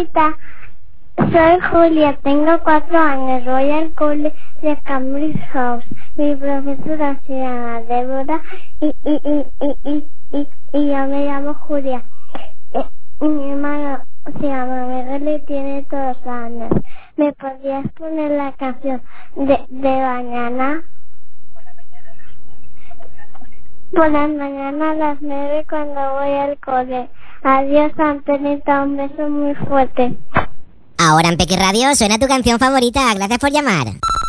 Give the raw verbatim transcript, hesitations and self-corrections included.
Antenita. Soy Julia, tengo cuatro años, voy al cole de Cambridge House. Mi profesora se llama Débora y, y, y, y, y, y, y yo me llamo Julia. Eh, y mi hermano se llama Miguel y tiene dos años. ¿Me podrías poner la canción de, de mañana? Por la mañana a las nueve cuando voy al cole. Adiós, Antenita, un beso muy fuerte. Ahora en Peque Radio suena tu canción favorita. Gracias por llamar.